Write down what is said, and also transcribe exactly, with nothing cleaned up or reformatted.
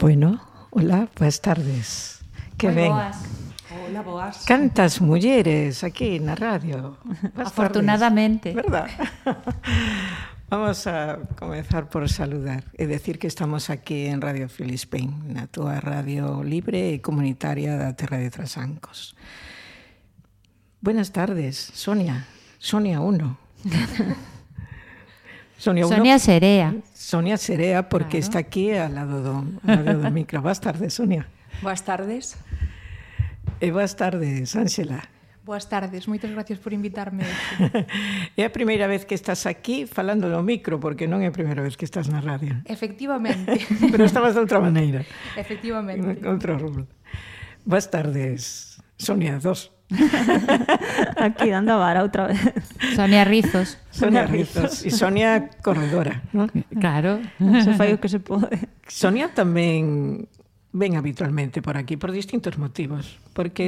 Bueno, hola, boas tardes. Que Moi ben. boas. Hola, boas. Cantas mulleres aquí na radio. Boas Afortunadamente. tardes, verdad? Vamos a comenzar por saludar e decir que estamos aquí en Radio Filispín, na túa radio libre e comunitaria da Terra de Trasancos. Buenas tardes, Sonia. Sonia uno. Sonia uno. Sonia Serea. Sonia Serea, porque Claro. está aquí ao lado do, ao lado do micro. Boas tardes, Sonia. Boas tardes. E boas tardes, Ángela. Boas tardes, moitas gracias por invitarme. É a primeira vez que estás aquí falando no micro, porque non é a primeira vez que estás na radio. Efectivamente. Pero estabas de outra maneira. Efectivamente. Outro rol. Boas tardes, Sonia, dos. Aquí dando a vara outra vez. Sonia Rizos. Sonia Rizos. E Sonia Corredora, non? Claro. Se fai o que se pode. Sonia tamén ven habitualmente por aquí por distintos motivos, porque